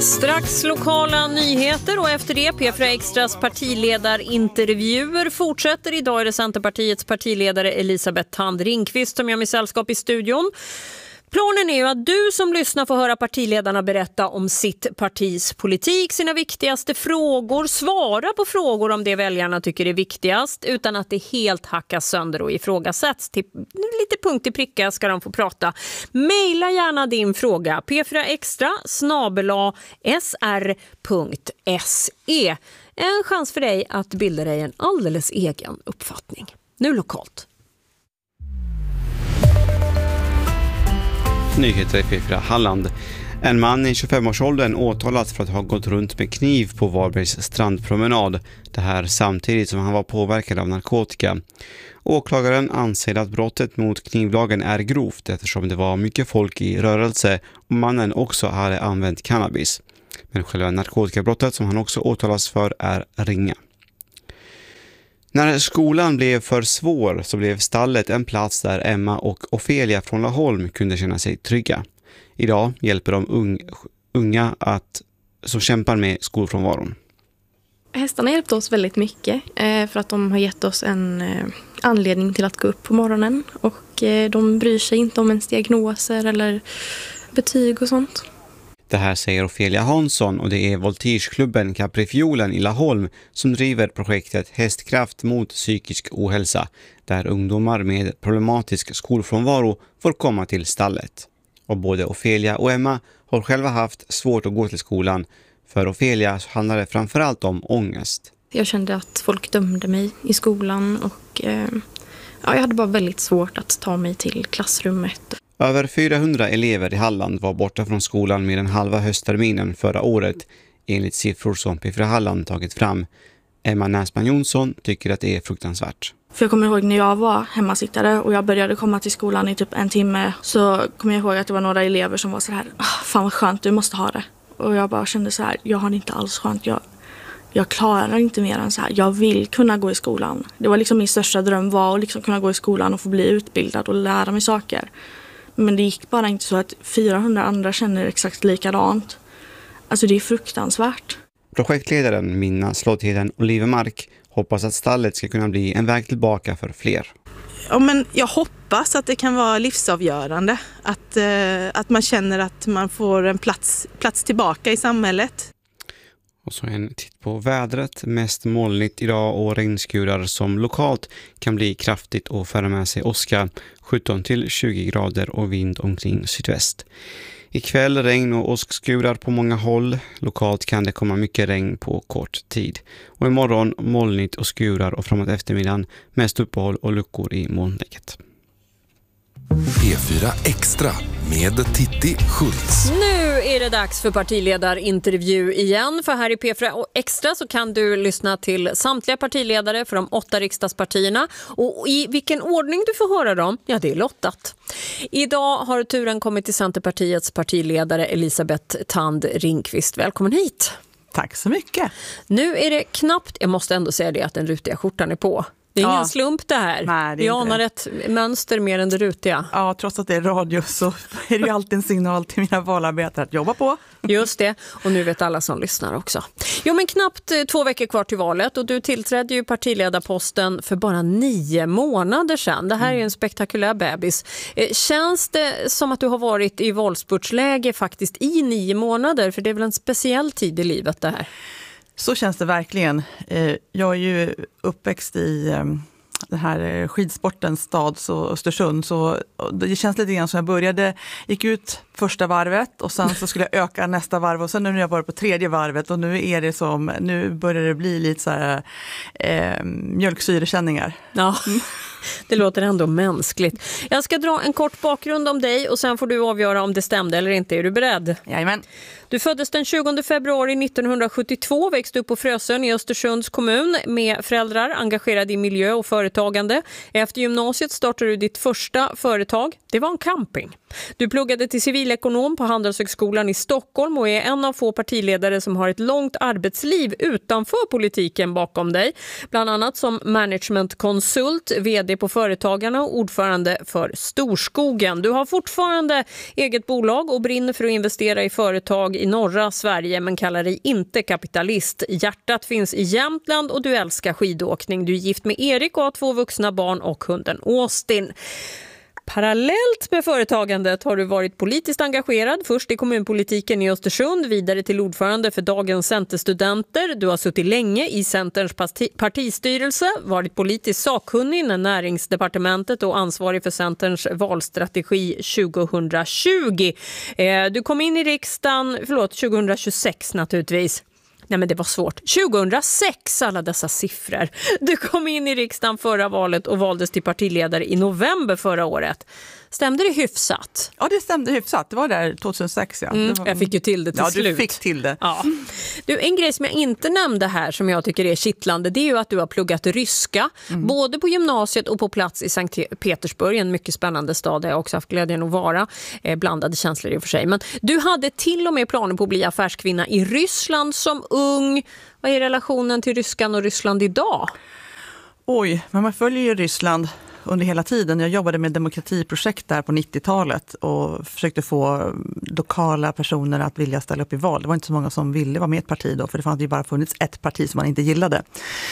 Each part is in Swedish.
Strax lokala nyheter och efter det P4 Extras partiledarintervjuer fortsätter. Idag är det Centerpartiets partiledare Elisabeth Thand Ringqvist som gör mig sällskap i studion. Planen är ju att du som lyssnar får höra partiledarna berätta om sitt partis politik, sina viktigaste frågor, svara på frågor om det väljarna tycker är viktigast utan att det helt hackas sönder och ifrågasätts. Lite punkt i pricka ska de få prata. Maila gärna din fråga p4extra@sr.se. En chans för dig att bilda dig en alldeles egen uppfattning. Nu lokalt. Nyheter i P4 Halland. En man i 25-årsåldern åtalas för att ha gått runt med kniv på Varbergs strandpromenad. Det här samtidigt som han var påverkad av narkotika. Åklagaren anser att brottet mot knivlagen är grovt eftersom det var mycket folk i rörelse och mannen också hade använt cannabis. Men själva narkotikabrottet som han också åtalas för är ringa. När skolan blev för svår så blev stallet en plats där Emma och Ofelia från Laholm kunde känna sig trygga. Idag hjälper de unga som kämpar med skolfrånvaron. Hästarna hjälpte oss väldigt mycket för att de har gett oss en anledning till att gå upp på morgonen. Och de bryr sig inte om ens diagnoser eller betyg och sånt. Det här säger Ofelia Hansson och det är Voltigeklubben Caprifiolen i Laholm som driver projektet Hästkraft mot psykisk ohälsa, där ungdomar med problematisk skolfrånvaro får komma till stallet. Och både Ofelia och Emma har själva haft svårt att gå till skolan. För Ofelia handlar det framförallt om ångest. Jag kände att folk dömde mig i skolan och jag hade bara väldigt svårt att ta mig till klassrummet. Över 400 elever i Halland var borta från skolan med den halva höstterminen förra året, enligt siffror som P4 Halland tagit fram. Emma Näsman Jonsson tycker att det är fruktansvärt. För jag kommer ihåg när jag var hemmasittare och jag började komma till skolan i typ en timme, så kommer jag ihåg att det var några elever som var så här: fan vad skönt, du måste ha det. Och jag bara kände så här, jag har det inte alls skönt, jag klarar inte mer än så här. Jag vill kunna gå i skolan. Det var liksom min största dröm, var att liksom kunna gå i skolan och få bli utbildad och lära mig saker. Men det gick bara inte, så att 400 andra känner exakt likadant. Alltså det är fruktansvärt. Projektledaren Minna Slotheden Olivermark hoppas att stallet ska kunna bli en väg tillbaka för fler. Ja, men jag hoppas att det kan vara livsavgörande. Att man känner att man får en plats tillbaka i samhället. Och så en titt på vädret. Mest molnigt idag och regnskurar som lokalt kan bli kraftigt och föra med sig åska. 17-20 grader och vind omkring sydväst. Ikväll regn och åskskurar på många håll. Lokalt kan det komma mycket regn på kort tid. Och imorgon molnigt och skurar och framåt eftermiddagen mest uppehåll och luckor i molnläget. P4 Extra med Titti Schultz. Nu är det dags för partiledarintervju igen. För här i P4 Extra så kan du lyssna till samtliga partiledare för de 8 riksdagspartierna. Och i vilken ordning du får höra dem, ja det är lottat. Idag har turen kommit till Centerpartiets partiledare Elisabeth Thand Ringqvist. Välkommen hit. Tack så mycket. Nu är det knappt, jag måste ändå säga det, att den rutiga skjortan är på. Det är ingen slump det här. Nej, det är vi anar ett mönster mer än det rutiga. Ja, trots att det är radio så är det ju alltid en signal till mina valarbetare att jobba på. Just det, och nu vet alla som lyssnar också. Jo, men knappt 2 veckor kvar till valet och du tillträdde ju partiledarposten för bara 9 månader sedan. Det här är ju en spektakulär bebis. Känns det som att du har varit i valspurtsläge faktiskt i 9 månader? För det är väl en speciell tid i livet det här? Så känns det verkligen. Jag är ju uppväxt i den här skidsportens stad, så Östersund, så det känns lite grann som jag gick ut första varvet och sen så skulle jag öka nästa varv och sen nu har jag varit på 3:e varvet och nu börjar det bli lite så här mjölksyrekänningar. Ja. Det låter ändå mänskligt. Jag ska dra en kort bakgrund om dig och sen får du avgöra om det stämde eller inte. Är du beredd? Jajamän. Du föddes den 20 februari 1972, växte upp på Frösön i Östersunds kommun med föräldrar engagerade i miljö och företagande. Efter gymnasiet startade du ditt första företag. Det var en camping. Du pluggade till civilekonom på Handelshögskolan i Stockholm och är en av få partiledare som har ett långt arbetsliv utanför politiken bakom dig. Bland annat som managementkonsult, vd vd på Företagarna och ordförande för Storskogen. Du har fortfarande eget bolag och brinner för att investera i företag i norra Sverige men kallar dig inte kapitalist. Hjärtat finns i Jämtland och du älskar skidåkning. Du är gift med Erik och har 2 vuxna barn och hunden Austin. Parallellt med företagandet har du varit politiskt engagerad, först i kommunpolitiken i Östersund, vidare till ordförande för dagens Centerstudenter. Du har suttit länge i Centerns partistyrelse, varit politiskt sakkunnig inom näringsdepartementet och ansvarig för Centerns valstrategi 2020. Du kom in i riksdagen, 2026 naturligtvis. Nej, men det var svårt. 2006, alla dessa siffror. Du kom in i riksdagen förra valet och valdes till partiledare i november förra året. Stämde det hyfsat? Ja, det stämde hyfsat. Det var där 2006, ja. Det var... Jag fick ju till det till slut. Ja, du fick till det. Ja. Du, en grej som jag inte nämnde här som jag tycker är kittlande, det är ju att du har pluggat ryska. Både på gymnasiet och på plats i Sankt Petersburg, en mycket spännande stad där jag också haft glädjen att vara. Blandade känslor i och för sig. Men du hade till och med planer på att bli affärskvinna i Ryssland som ung. Vad är relationen till ryskan och Ryssland idag? Oj, men man följer ju Ryssland under hela tiden. Jag jobbade med demokratiprojekt där på 90-talet och försökte få lokala personer att vilja ställa upp i val. Det var inte så många som ville vara med i ett parti då, för det fanns ju bara funnits ett parti som man inte gillade.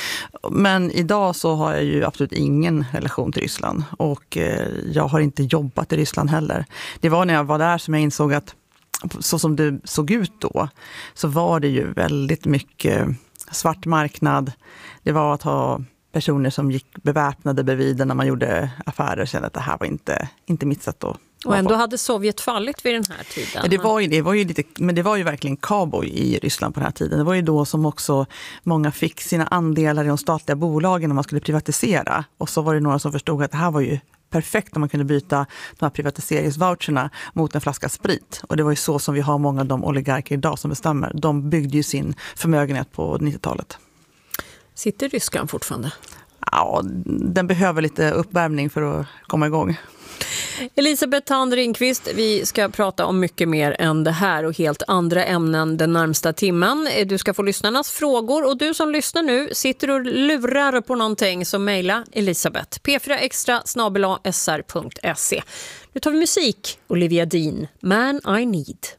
Men idag så har jag ju absolut ingen relation till Ryssland och jag har inte jobbat i Ryssland heller. Det var när jag var där som jag insåg att så som det såg ut då så var det ju väldigt mycket svart marknad. Det var att ha personer som gick beväpnade bredvid när man gjorde affärer och kände att det här var inte mitt sätt att... Och ändå hade Sovjet fallit vid den här tiden. Ja, det var ju verkligen cowboy i Ryssland på den här tiden. Det var ju då som också många fick sina andelar i de statliga bolagen när man skulle privatisera. Och så var det några som förstod att det här var ju perfekt om man kunde byta de här privatiseringsvoucherna mot en flaska sprit. Och det var ju så som vi har många av de oligarker idag som bestämmer. De byggde ju sin förmögenhet på 90-talet. Sitter ryskan fortfarande? Ja, den behöver lite uppvärmning för att komma igång. Elisabeth Thand Ringqvist, vi ska prata om mycket mer än det här och helt andra ämnen den närmsta timmen. Du ska få lyssnarnas frågor och du som lyssnar nu sitter och lurar på någonting så mejla Elisabeth. p4extra@sr.se. Nu tar vi musik. Olivia Dean, Man I Need.